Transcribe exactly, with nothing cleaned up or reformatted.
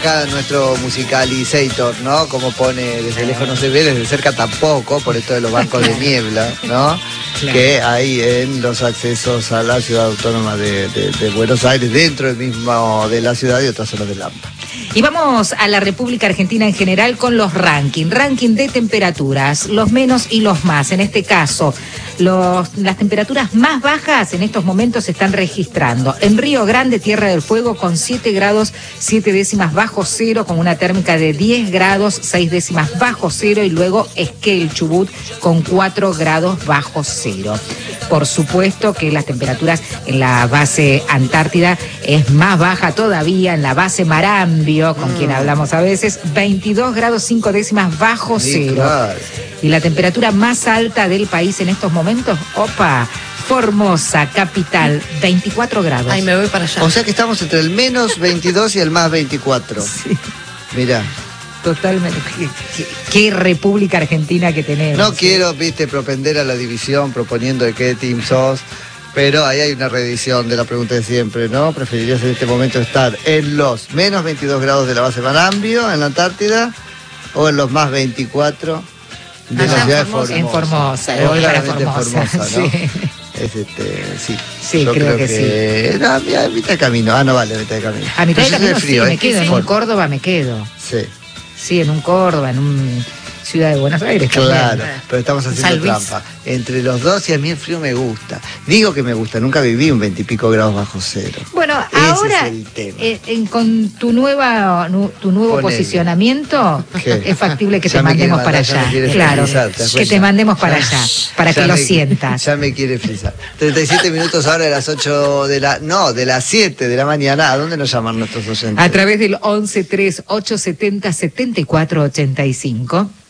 acá nuestro musicalizator, ¿no? Como pone, desde lejos no se ve, desde cerca tampoco, por esto de los bancos de niebla, ¿no? Claro. Que hay en los accesos a la ciudad autónoma de, de, de Buenos Aires, dentro del mismo de la ciudad y otras zonas del Lampa. Y vamos a la República Argentina en general con los rankings, ranking de temperaturas, los menos y los más. En este caso, los, las temperaturas más bajas en estos momentos se están registrando. En Río Grande, Tierra del Fuego, con siete grados, siete décimas bajo cero, con una térmica de diez grados, seis décimas bajo cero, y luego Esquel, Chubut, con cuatro grados bajo cero. Por supuesto que las temperaturas en la base Antártida es más baja todavía, en la base Marambio, con mm. quien hablamos a veces, veintidós grados cinco décimas bajo Sí, cero. claro. Y la temperatura más alta del país en estos momentos, opa, Formosa, capital, veinticuatro grados. Ay, me voy para allá. O sea que estamos entre el menos veintidós y el más veinticuatro. Sí. Mirá. Totalmente. ¿Qué, qué, qué República Argentina que tenemos? No ¿sí? quiero, viste, propender a la división proponiendo de qué team sos, pero ahí hay una reedición de la pregunta de siempre, ¿no? ¿Preferirías en este momento estar en los menos veintidós grados de la base Marambio, en la Antártida, o en los más veinticuatro de Allá la ciudad en Formosa, de Formosa? En Formosa, Oh, voy para claramente Formosa, Formosa, ¿no? sí. Es este, sí. Sí, Yo creo creo que que, sí. No, a mitad de camino. Ah, no vale, a mitad de camino. A mitad de Pero camino es frío, sí, ¿eh? me quedo, en For- un Córdoba me quedo. Sí. Sí, en un Córdoba, en un ciudad de Buenos Aires. Claro, también. pero estamos haciendo San Luis. trampa. Entre los dos, y a mí el frío me gusta. Digo que me gusta, nunca viví un veintipico grados bajo cero. Bueno, Ese ahora, es el tema. eh, en- con tu nueva nu- tu nuevo Ponele. posicionamiento, ¿Qué? es factible que Ya te me quiere mandemos para mandar, ya me allá. quiere Claro, frisar, ¿te das que cuenta? te mandemos para Ya- allá, para ya que lo me- sientas. Ya me quiere frisar. treinta y siete minutos ahora de las ocho de la... No, de las siete de la mañana. ¿A dónde nos llaman nuestros oyentes? A través del once tres ocho setenta setenta y cuatro ochenta y cinco.